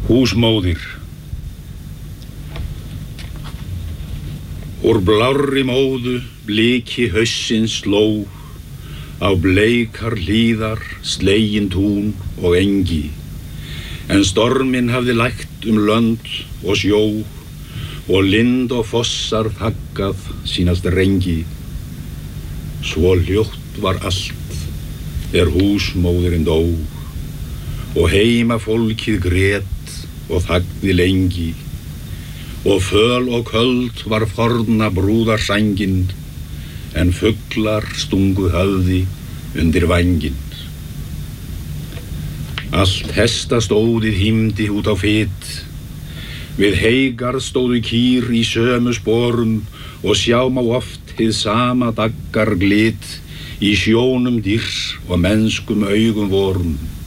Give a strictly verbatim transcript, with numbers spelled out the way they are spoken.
Húsmóðir. Úr blárri móðu bliki haussins sló á bleikar hlíðar, slegin tún og engi, en storminn hafði lægt um lönd og sjó og lind og fossar þaggað sína strengi. Svo hljótt var allt er húsmóðirin dó og heima fólkið grét og þagði lengi og föl og köld var forna brúðarsængin en fuglar stungu höfði undir vænginn. Allt hestastóðið hímdi út á fit, við heigar stóðu kýr í sömu sporum og sjá má oft hið sama daggar glit í sjónum dýrs og mennskum augum vorum.